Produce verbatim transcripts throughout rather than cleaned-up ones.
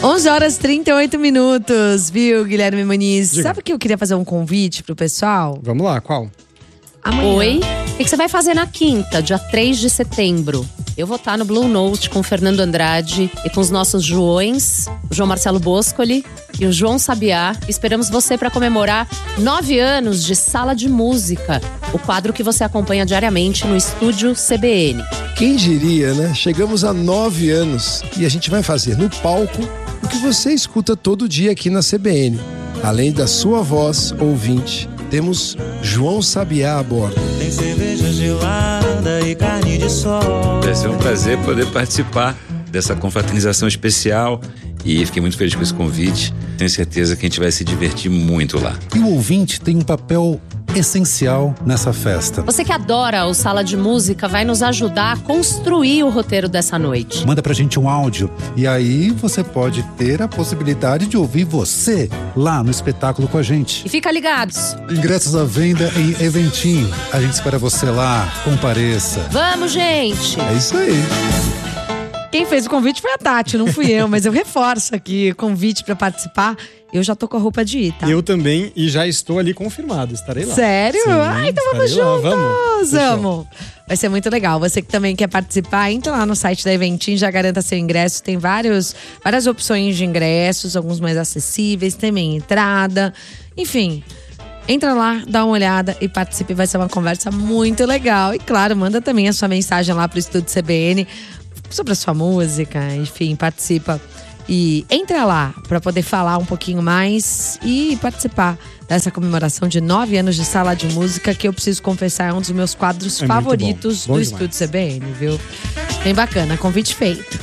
onze horas e trinta e oito minutos, viu, Guilherme Muniz? Diga. Sabe que eu queria fazer um convite pro pessoal? Vamos lá, qual? Amanhã. Oi, o que que você vai fazer na quinta, dia três de setembro? Eu vou estar no Blue Note com o Fernando Andrade e com os nossos Joões, o João Marcelo Boscoli e o João Sabiá. Esperamos você para comemorar nove anos de Sala de Música, o quadro que você acompanha diariamente no Estúdio C B N. Quem diria, né? Chegamos a nove anos e a gente vai fazer no palco o que você escuta todo dia aqui na C B N. Além da sua voz, ouvinte, temos João Sabiá a bordo. Tem cerveja gelada e carne de sol. Vai ser um prazer poder participar dessa confraternização especial e fiquei muito feliz com esse convite. Tenho certeza que a gente vai se divertir muito lá. E o ouvinte tem um papel essencial nessa festa. Você que adora o Sala de Música vai nos ajudar a construir o roteiro dessa noite. Manda pra gente um áudio e aí você pode ter a possibilidade de ouvir você lá no espetáculo com a gente. E fica ligados. Ingressos à venda em Eventim. A gente espera você lá. Compareça. Vamos, gente! É isso aí. Quem fez o convite foi a Tati, não fui eu, mas eu reforço aqui o convite pra participar. Eu já tô com a roupa de ir, tá? Eu também, e já estou ali confirmado, estarei lá. Sério? Sim, ah, então vamos estarei lá, juntos! vamos. Vamos! Vai ser muito legal. Você que também quer participar, entra lá no site da Eventim, já garanta seu ingresso. Tem vários, várias opções de ingressos, alguns mais acessíveis, tem meia entrada. Enfim, entra lá, dá uma olhada e participe. Vai ser uma conversa muito legal. E claro, manda também a sua mensagem lá pro Estúdio C B N sobre a sua música, enfim, participa. E entra lá para poder falar um pouquinho mais e participar dessa comemoração de nove anos de Sala de Música, que eu preciso confessar é um dos meus quadros É favoritos bom. Bom do demais. Estúdio C B N, viu? Bem bacana, convite feito.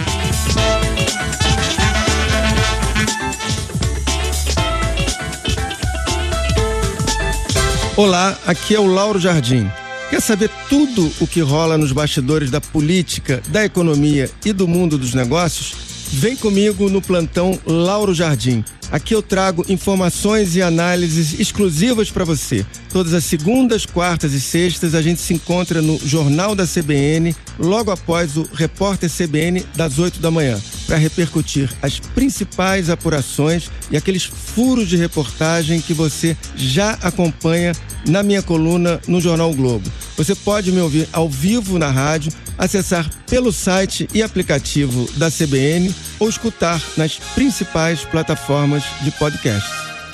Olá, aqui é o Lauro Jardim. Quer saber tudo o que rola nos bastidores da política, da economia e do mundo dos negócios? Vem comigo no plantão Lauro Jardim. Aqui eu trago informações e análises exclusivas para você. Todas as segundas, quartas e sextas a gente se encontra no Jornal da C B N, logo após o Repórter C B N das oito da manhã, para repercutir as principais apurações e aqueles furos de reportagem que você já acompanha na minha coluna no Jornal o Globo. Você pode me ouvir ao vivo na rádio, acessar pelo site e aplicativo da C B N ou escutar nas principais plataformas de podcast.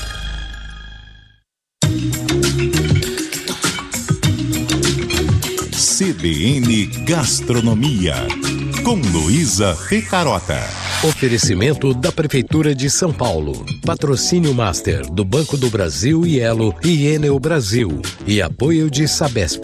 C B N Gastronomia, com Luísa Ricarota. Oferecimento da Prefeitura de São Paulo. Patrocínio Master do Banco do Brasil e Elo e Enel Brasil. E apoio de Sabesp.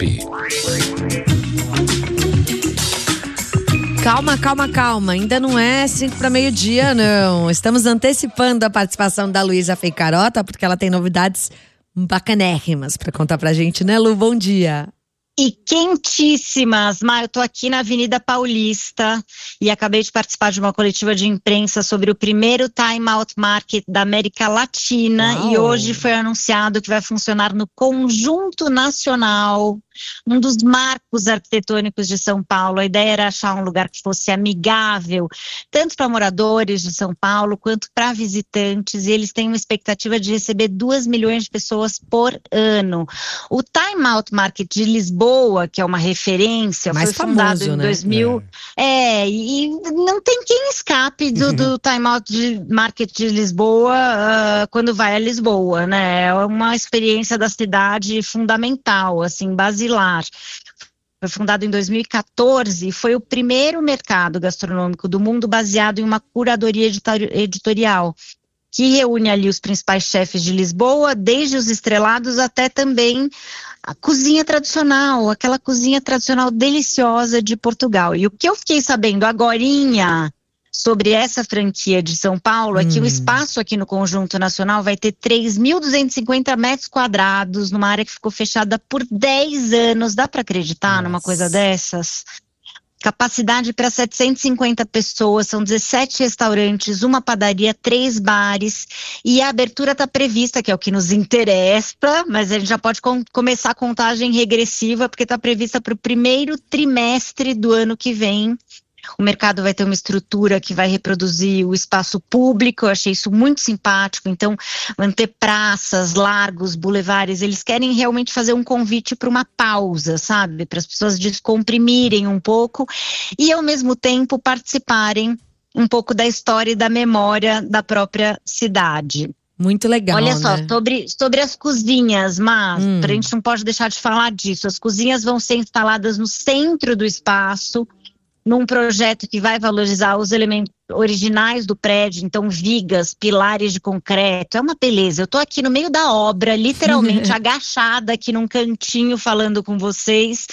Calma, calma, calma. Ainda não é cinco para meio-dia, não. Estamos antecipando a participação da Luísa Ricarota, porque ela tem novidades bacanérrimas para contar pra gente, né, Lu? Bom dia. E quentíssimas, Má, eu tô aqui na Avenida Paulista e acabei de participar de uma coletiva de imprensa sobre o primeiro Time Out Market da América Latina. Uau. E hoje foi anunciado que vai funcionar no Conjunto Nacional, um dos marcos arquitetônicos de São Paulo. A ideia era achar um lugar que fosse amigável, tanto para moradores de São Paulo quanto para visitantes, e eles têm uma expectativa de receber duas milhões de pessoas por ano. O Time Out Market de Lisboa, que é uma referência, mais foi fundado famoso, em né? dois mil. É. é, e não tem quem escape do, do Time Out de Market de Lisboa uh, quando vai a Lisboa, né? É uma experiência da cidade fundamental, assim, basilar. Foi fundado em dois mil e quatorze e foi o primeiro mercado gastronômico do mundo baseado em uma curadoria editorial, que reúne ali os principais chefes de Lisboa, desde os estrelados até também a cozinha tradicional, aquela cozinha tradicional deliciosa de Portugal. E o que eu fiquei sabendo agorinha sobre essa franquia de São Paulo é que Hum. o espaço aqui no Conjunto Nacional vai ter três mil duzentos e cinquenta metros quadrados, numa área que ficou fechada por dez anos. Dá para acreditar Nossa. numa coisa dessas? Capacidade para setecentas e cinquenta pessoas, são dezessete restaurantes, uma padaria, três bares, e a abertura está prevista, que é o que nos interessa, mas a gente já pode com, começar a contagem regressiva, porque está prevista para o primeiro trimestre do ano que vem. O mercado vai ter uma estrutura que vai reproduzir o espaço público, eu achei isso muito simpático. Então, manter praças, largos, bulevares, eles querem realmente fazer um convite para uma pausa, sabe? Para as pessoas descomprimirem um pouco e, ao mesmo tempo, participarem um pouco da história e da memória da própria cidade. Muito legal, Olha só, né? sobre, sobre as cozinhas, mas Hum. a gente não pode deixar de falar disso. As cozinhas vão ser instaladas no centro do espaço, num projeto que vai valorizar os elementos originais do prédio, então vigas, pilares de concreto, é uma beleza. Eu tô aqui no meio da obra, literalmente agachada aqui num cantinho falando com vocês,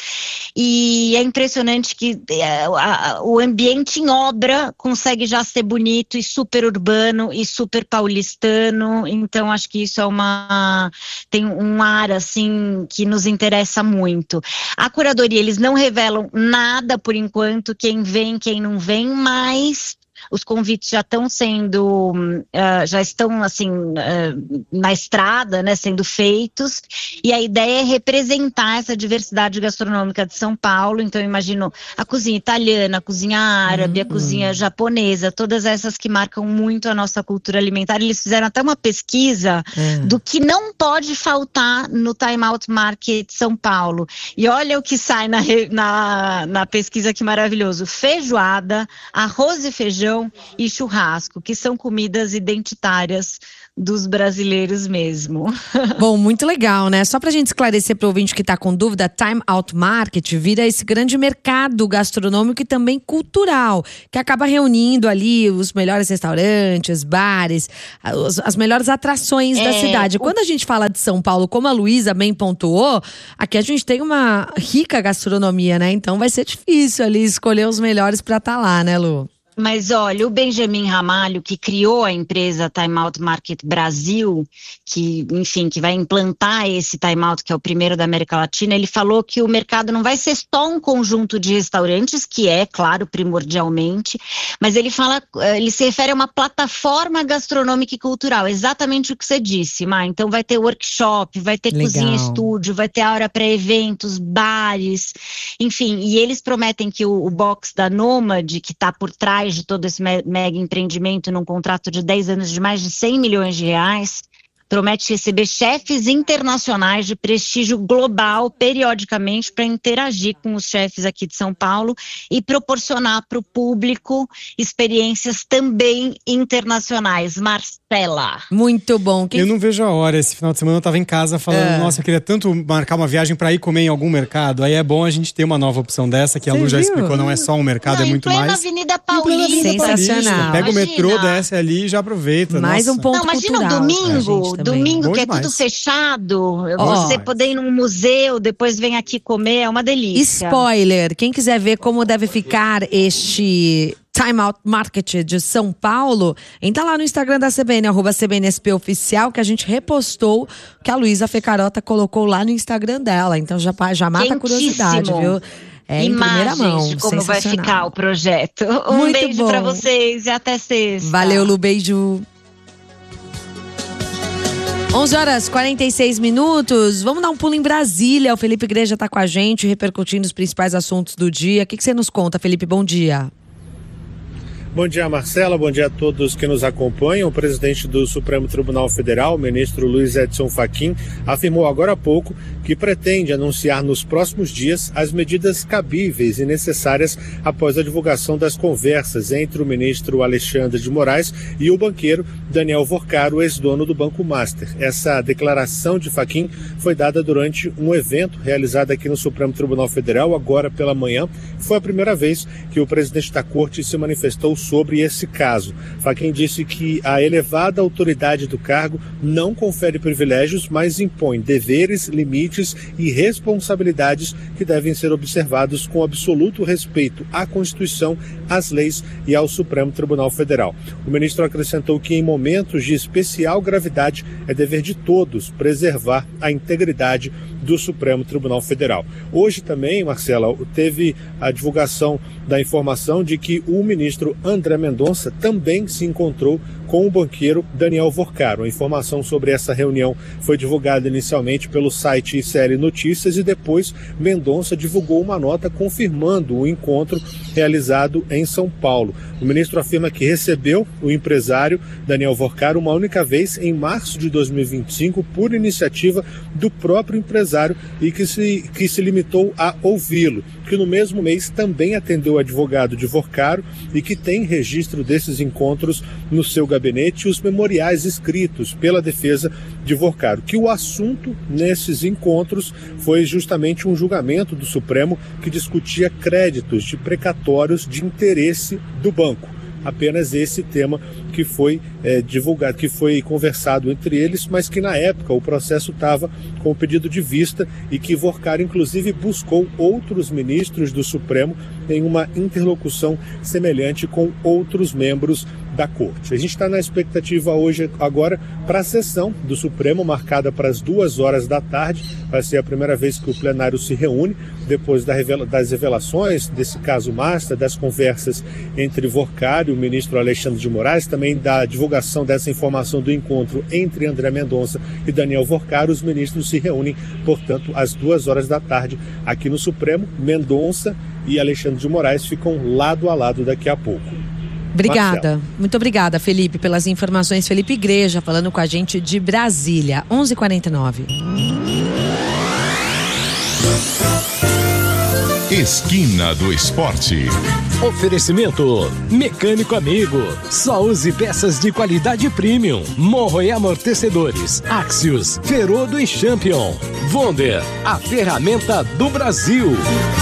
e é impressionante que é, a, o ambiente em obra consegue já ser bonito e super urbano e super paulistano, então acho que isso é uma, tem um ar assim que nos interessa muito. A curadoria, eles não revelam nada por enquanto, quem vem, quem não vem, mas os convites já estão sendo, uh, já estão assim, uh, na estrada, né, sendo feitos, e a ideia é representar essa diversidade gastronômica de São Paulo. Então eu imagino a cozinha italiana, a cozinha árabe, uhum. a cozinha japonesa, todas essas que marcam muito a nossa cultura alimentar. Eles fizeram até uma pesquisa uhum. do que não pode faltar no Time Out Market São Paulo, e olha o que sai na, na, na pesquisa, que maravilhoso: feijoada, arroz e feijão e churrasco, que são comidas identitárias dos brasileiros mesmo. Bom, muito legal, né? Só pra gente esclarecer pro ouvinte que tá com dúvida, Time Out Market vira esse grande mercado gastronômico e também cultural, que acaba reunindo ali os melhores restaurantes, bares, as, as melhores atrações é, da cidade. Quando a gente fala de São Paulo, como a Luísa bem pontuou, aqui a gente tem uma rica gastronomia, né? Então vai ser difícil ali escolher os melhores pra estar lá, né, Lu? Mas olha, o Benjamin Ramalho, que criou a empresa Time Out Market Brasil, que, enfim, que vai implantar esse Time Out, que é o primeiro da América Latina, ele falou que o mercado não vai ser só um conjunto de restaurantes, que é, claro, primordialmente, mas ele fala, ele se refere a uma plataforma gastronômica e cultural, exatamente o que você disse, Má. Então vai ter workshop, vai ter Legal. cozinha estúdio, vai ter hora para eventos, bares, enfim, e eles prometem que o, o box da Nômade, que está por trás de todo esse mega empreendimento, num contrato de dez anos de mais de cem milhões de reais, promete receber chefes internacionais de prestígio global periodicamente para interagir com os chefes aqui de São Paulo e proporcionar para o público experiências também internacionais. Marcela. Muito bom. Quem... Eu não vejo a hora. Esse final de semana eu estava em casa falando, é. nossa, eu queria tanto marcar uma viagem para ir comer em algum mercado. Aí é bom a gente ter uma nova opção dessa, que Você a Lu já viu? explicou, não é só um mercado, não, é muito mais. Avenida Paulista. Sensacional. Pega imagina. o metrô, desce ali e já aproveita. Mais nossa. um ponto não, imagina cultural. um domingo, domingo Bom que demais. é tudo fechado, oh. você poder ir num museu, depois vem aqui comer, é uma delícia. Spoiler, quem quiser ver como deve ficar este Time Out Market de São Paulo, entra lá no Instagram da C B N, arroba C B N S P Oficial, que a gente repostou, que a Luísa Fecarota colocou lá no Instagram dela, então já, já mata a curiosidade, viu? É, em primeira mão, de como vai ficar o projeto. Um Muito beijo bom. pra vocês e até sexta. Valeu, Lu, beijo. onze horas e quarenta e seis minutos, vamos dar um pulo em Brasília. O Felipe Igreja está com a gente, repercutindo os principais assuntos do dia. O que, que você nos conta, Felipe? Bom dia. Bom dia, Marcela. Bom dia a todos que nos acompanham. O presidente do Supremo Tribunal Federal, o ministro Luiz Edson Fachin, afirmou agora há pouco que pretende anunciar nos próximos dias as medidas cabíveis e necessárias após a divulgação das conversas entre o ministro Alexandre de Moraes e o banqueiro Daniel Vorcaro, ex-dono do Banco Master. Essa declaração de Fachin foi dada durante um evento realizado aqui no Supremo Tribunal Federal, agora pela manhã. Foi a primeira vez que o presidente da corte se manifestou sobre esse caso. Fachin disse que a elevada autoridade do cargo não confere privilégios, mas impõe deveres, limites e responsabilidades que devem ser observados com absoluto respeito à Constituição, às leis e ao Supremo Tribunal Federal. O ministro acrescentou que em momentos de especial gravidade é dever de todos preservar a integridade do Supremo Tribunal Federal. Hoje também, Marcela, teve a divulgação da informação de que o ministro André Mendonça também se encontrou com o banqueiro Daniel Vorcaro. A informação sobre essa reunião foi divulgada inicialmente pelo site I C L Notícias e depois Mendonça divulgou uma nota confirmando o encontro realizado em São Paulo. O ministro afirma que recebeu o empresário Daniel Vorcaro uma única vez em março de dois mil e vinte e cinco por iniciativa do próprio empresário e que se, que se limitou a ouvi-lo, que no mesmo mês também atendeu o advogado de Vorcaro e que tem registro desses encontros no seu gabinete e os memoriais escritos pela defesa de Vorcaro, que o assunto nesses encontros foi justamente um julgamento do Supremo que discutia créditos de precatórios de interesse do banco. Apenas esse tema que foi é, divulgado, que foi conversado entre eles, mas que na época o processo estava com o pedido de vista e que Vorcaro inclusive buscou outros ministros do Supremo em uma interlocução semelhante com outros membros da Corte. A gente está na expectativa hoje, agora, para a sessão do Supremo, marcada para as duas horas da tarde. Vai ser a primeira vez que o plenário se reúne, depois da revela- das revelações desse caso master, das conversas entre Vorcaro e o ministro Alexandre de Moraes, também da divulgação dessa informação do encontro entre André Mendonça e Daniel Vorcaro. Os ministros se reúnem, portanto, às duas horas da tarde aqui no Supremo. Mendonça e Alexandre de Moraes ficam lado a lado daqui a pouco. Obrigada, Marcelo. Muito obrigada, Felipe, pelas informações. Felipe Igreja falando com a gente de Brasília, onze e quarenta e nove. Esquina do Esporte. Oferecimento Mecânico Amigo. Só use peças de qualidade premium. Morro e amortecedores. Axios, Ferodo e Champion. Wonder, a ferramenta do Brasil.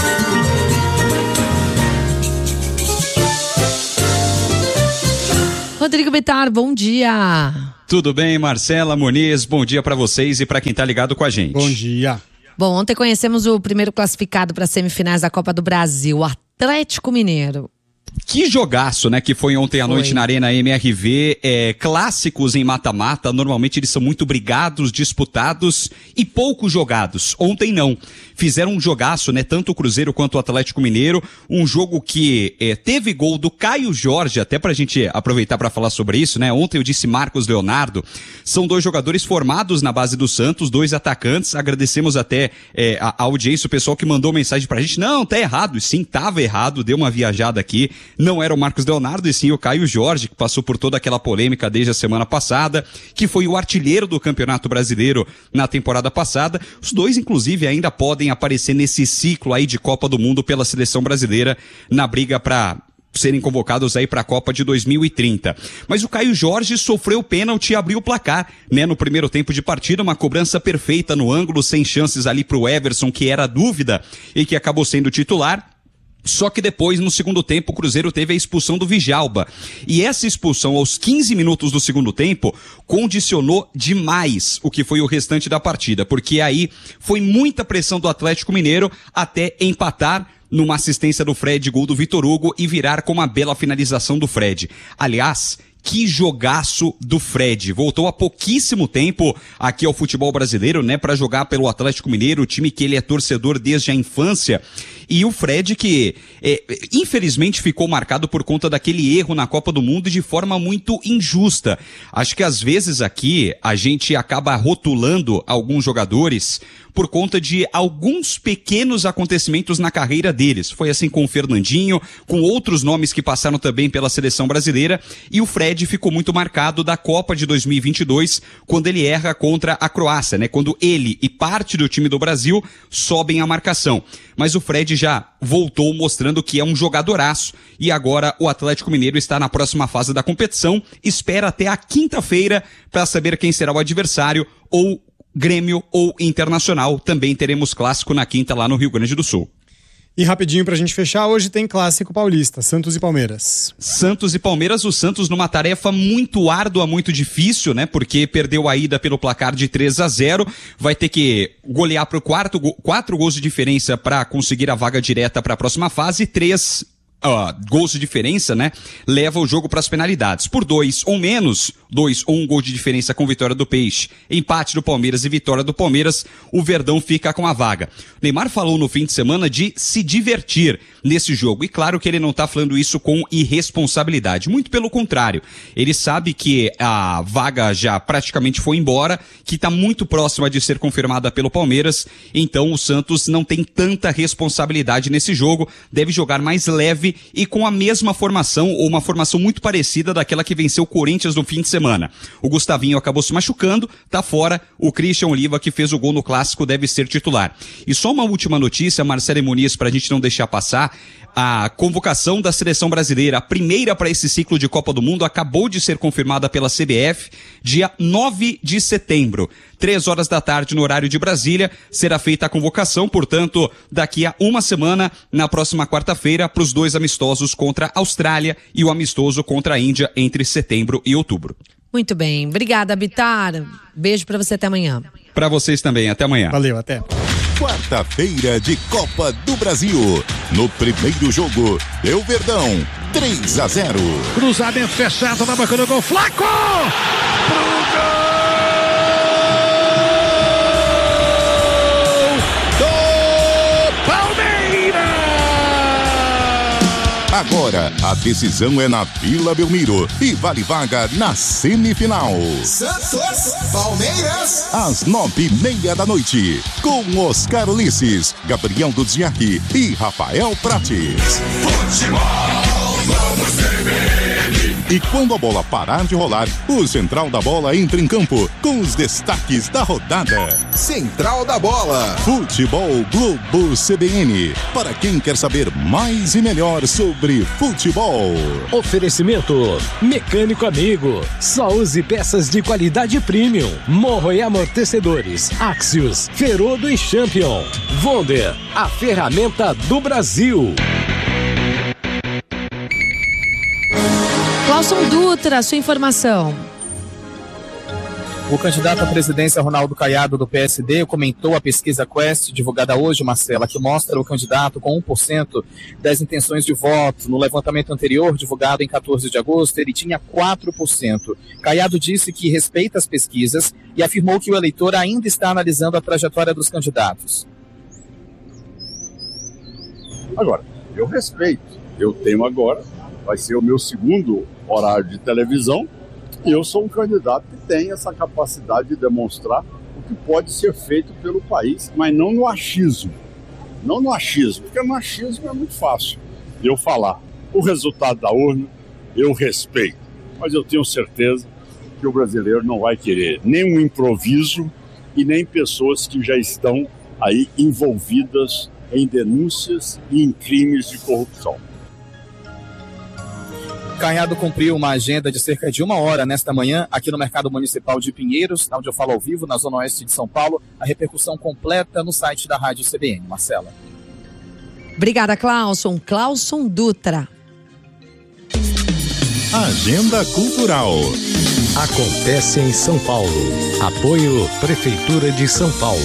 Rodrigo Bittar, bom dia. Tudo bem, Marcela Muniz? Bom dia para vocês e para quem tá ligado com a gente. Bom dia. Bom, ontem conhecemos o primeiro classificado para as semifinais da Copa do Brasil, o Atlético Mineiro. Que jogaço, né, que foi ontem à Foi. noite na Arena M R V, é, clássicos em mata-mata, normalmente eles são muito brigados, disputados e pouco jogados. Ontem não, fizeram um jogaço, né, tanto o Cruzeiro quanto o Atlético Mineiro, um jogo que é, teve gol do Caio Jorge, até pra gente aproveitar para falar sobre isso, né, ontem eu disse Marcos Leonardo, são dois jogadores formados na base do Santos, dois atacantes, agradecemos até é, a, a audiência, o pessoal que mandou mensagem pra gente, não, tá errado, e sim, tava errado, deu uma viajada aqui, não era o Marcos Leonardo e sim o Caio Jorge, que passou por toda aquela polêmica desde a semana passada, que foi o artilheiro do Campeonato Brasileiro na temporada passada. Os dois, inclusive, ainda podem aparecer nesse ciclo aí de Copa do Mundo pela seleção brasileira na briga para serem convocados aí para a Copa de dois mil e trinta. Mas o Caio Jorge sofreu pênalti e abriu o placar, né? No primeiro tempo de partida, uma cobrança perfeita no ângulo, sem chances ali para o Everson, que era dúvida e que acabou sendo titular. Só que depois, no segundo tempo, o Cruzeiro teve a expulsão do Vijalba. E essa expulsão, aos quinze minutos do segundo tempo, condicionou demais o que foi o restante da partida. Porque aí foi muita pressão do Atlético Mineiro até empatar numa assistência do Fred, gol do Vitor Hugo, e virar com uma bela finalização do Fred. Aliás, que jogaço do Fred. Voltou há pouquíssimo tempo aqui ao futebol brasileiro, né, para jogar pelo Atlético Mineiro, o time que ele é torcedor desde a infância. E o Fred que, é, infelizmente, ficou marcado por conta daquele erro na Copa do Mundo de forma muito injusta. Acho que às vezes aqui a gente acaba rotulando alguns jogadores por conta de alguns pequenos acontecimentos na carreira deles. Foi assim com o Fernandinho, com outros nomes que passaram também pela seleção brasileira, e o Fred ficou muito marcado da Copa de dois mil e vinte e dois, quando ele erra contra a Croácia, né? Quando ele e parte do time do Brasil sobem a marcação. Mas o Fred já voltou mostrando que é um jogadoraço, e agora o Atlético Mineiro está na próxima fase da competição, espera até a quinta-feira para saber quem será o adversário, ou Grêmio ou Internacional. Também teremos clássico na quinta lá no Rio Grande do Sul. E rapidinho pra gente fechar, hoje tem clássico paulista, Santos e Palmeiras. Santos e Palmeiras, o Santos numa tarefa muito árdua, muito difícil, né? Porque perdeu a ida pelo placar de três a zero, vai ter que golear pro quarto, quatro gols de diferença para conseguir a vaga direta para a próxima fase, três Uh, gols de diferença, né, leva o jogo para as penalidades. Por dois ou menos, dois ou um gol de diferença com vitória do Peixe, empate do Palmeiras e vitória do Palmeiras, o Verdão fica com a vaga. Neymar falou no fim de semana de se divertir nesse jogo, e claro que ele não tá falando isso com irresponsabilidade, muito pelo contrário. Ele sabe que a vaga já praticamente foi embora, que tá muito próxima de ser confirmada pelo Palmeiras, então o Santos não tem tanta responsabilidade nesse jogo, deve jogar mais leve e com a mesma formação, ou uma formação muito parecida daquela que venceu o Corinthians no fim de semana. O Gustavinho acabou se machucando, tá fora. O Christian Oliva, que fez o gol no Clássico, deve ser titular. E só uma última notícia, Marcelo e Muniz, pra gente não deixar passar. A convocação da seleção brasileira, a primeira para esse ciclo de Copa do Mundo, acabou de ser confirmada pela C B F, dia nove de setembro. Três horas da tarde no horário de Brasília, será feita a convocação, portanto, daqui a uma semana, na próxima quarta-feira, para os dois amistosos contra a Austrália e o amistoso contra a Índia entre setembro e outubro. Muito bem. Obrigada, Bitar. Beijo para você, até amanhã. Para vocês também, até amanhã. Valeu, até. Quarta-feira de Copa do Brasil. No primeiro jogo, deu Verdão, três a zero. Cruzamento fechado na boca do gol. Flaco! Pro gol! Do Palmeiras! Agora, a decisão é na Vila Belmiro e vale vaga na semifinal. Santos, Palmeiras. Às nove e meia da noite, com Oscar Ulisses, Gabriel Dudziak e Rafael Prates. Futebol, vamos ver. E quando a bola parar de rolar, o Central da Bola entra em campo com os destaques da rodada. Central da Bola. Futebol Globo C B N. Para quem quer saber mais e melhor sobre futebol. Oferecimento Mecânico Amigo. Só use peças de qualidade premium. Morro e amortecedores. Axios, Ferodo e Champion. Wonder, a ferramenta do Brasil. Clauson Dutra, sua informação. O candidato à presidência Ronaldo Caiado do P S D comentou a pesquisa Quest divulgada hoje, Marcela, que mostra o candidato com um por cento das intenções de voto. No levantamento anterior, divulgado em quatorze de agosto, ele tinha quatro por cento. Caiado disse que respeita as pesquisas e afirmou que o eleitor ainda está analisando a trajetória dos candidatos. Agora, eu respeito. Eu tenho agora, vai ser o meu segundo horário de televisão, e eu sou um candidato que tem essa capacidade de demonstrar o que pode ser feito pelo país, mas não no achismo. Não no achismo, porque no achismo é muito fácil eu falar. O resultado da urna, eu respeito, mas eu tenho certeza que o brasileiro não vai querer nem um improviso e nem pessoas que já estão aí envolvidas em denúncias e em crimes de corrupção. Caiado cumpriu uma agenda de cerca de uma hora nesta manhã aqui no Mercado Municipal de Pinheiros, onde eu falo ao vivo, na Zona Oeste de São Paulo. A repercussão completa no site da Rádio C B N. Marcela. Obrigada, Clauson. Clauson Dutra. Agenda Cultural. Acontece em São Paulo. Apoio Prefeitura de São Paulo.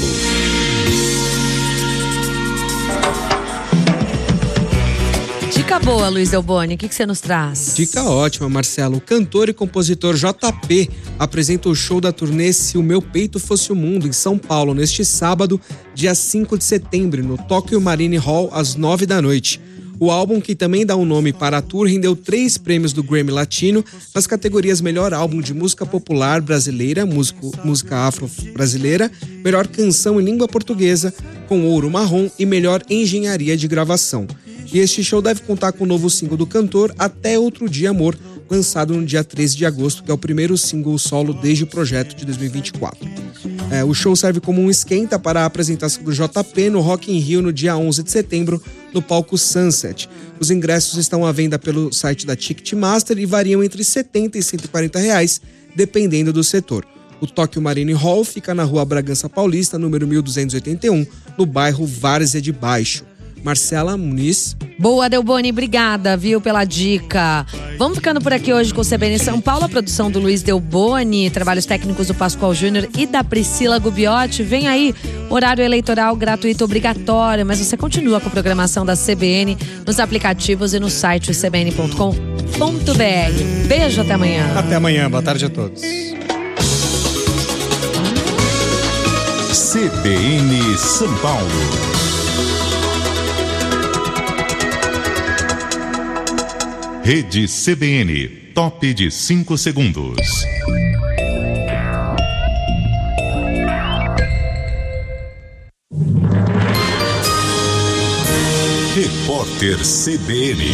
Dica boa, Luiz Delboni, o que, que você nos traz? Dica ótima, Marcelo. O cantor e compositor J P apresenta o show da turnê Se o Meu Peito Fosse o Mundo, em São Paulo, neste sábado, dia cinco de setembro, no Tokyo Marine Hall, às nove da noite. O álbum, que também dá um nome para a tour, rendeu três prêmios do Grammy Latino nas categorias Melhor Álbum de Música Popular Brasileira, músico, Música Afro-Brasileira, Melhor Canção em Língua Portuguesa, com Ouro Marrom, e Melhor Engenharia de Gravação. E este show deve contar com o novo single do cantor, Até Outro Dia Amor, lançado no dia treze de agosto, que é o primeiro single solo desde o projeto de dois mil e vinte e quatro. É, o show serve como um esquenta para a apresentação do J P no Rock in Rio no dia onze de setembro, no palco Sunset. Os ingressos estão à venda pelo site da Ticketmaster e variam entre setenta e cento e quarenta reais, dependendo do setor. O Tokyo Marine Hall fica na rua Bragança Paulista, número mil duzentos e oitenta e um, no bairro Várzea de Baixo. Marcela Muniz. Boa, Delboni, obrigada, viu, pela dica. Vamos ficando por aqui hoje com o C B N São Paulo, a produção do Luiz Delboni, trabalhos técnicos do Pascoal Júnior e da Priscila Gubiotti. Vem aí, horário eleitoral gratuito obrigatório, mas você continua com a programação da C B N nos aplicativos e no site c b n ponto com ponto b r. Beijo, até amanhã. Até amanhã, boa tarde a todos. C B N São Paulo. Rede C B N, top de cinco segundos. Repórter C B N.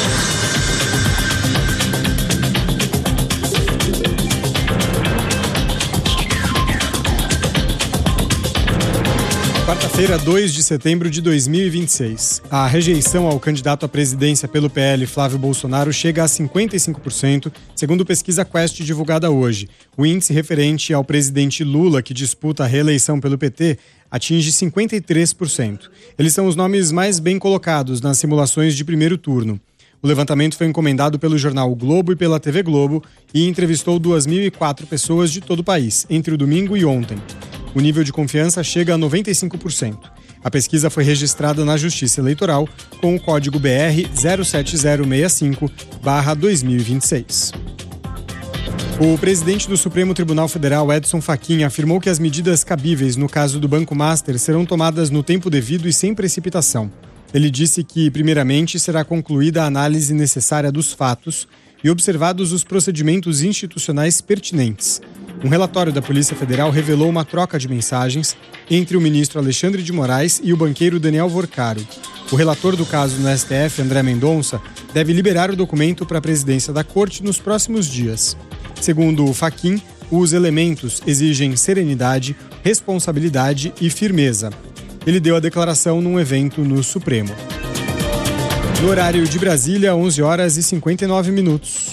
Quarta-feira, dois de setembro de dois mil e vinte e seis. A rejeição ao candidato à presidência pelo P L, Flávio Bolsonaro, chega a cinquenta e cinco por cento, segundo pesquisa Quest divulgada hoje. O índice referente ao presidente Lula, que disputa a reeleição pelo P T, atinge cinquenta e três por cento. Eles são os nomes mais bem colocados nas simulações de primeiro turno. O levantamento foi encomendado pelo jornal o Globo e pela T V Globo e entrevistou duas mil e quatro pessoas de todo o país, entre o domingo e ontem. O nível de confiança chega a noventa e cinco por cento. A pesquisa foi registrada na Justiça Eleitoral com o código B R zero sete zero seis cinco barra dois mil e vinte e seis. O presidente do Supremo Tribunal Federal, Edson Fachin, afirmou que as medidas cabíveis no caso do Banco Master serão tomadas no tempo devido e sem precipitação. Ele disse que, primeiramente, será concluída a análise necessária dos fatos e observados os procedimentos institucionais pertinentes. Um relatório da Polícia Federal revelou uma troca de mensagens entre o ministro Alexandre de Moraes e o banqueiro Daniel Vorcaro. O relator do caso no S T F, André Mendonça, deve liberar o documento para a presidência da Corte nos próximos dias. Segundo o Fachin, os elementos exigem serenidade, responsabilidade e firmeza. Ele deu a declaração num evento no Supremo. No horário de Brasília, onze horas e cinquenta e nove minutos.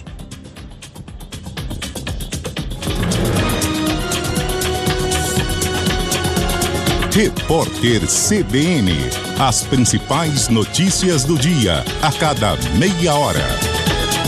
Repórter C B N. As principais notícias do dia, a cada meia hora.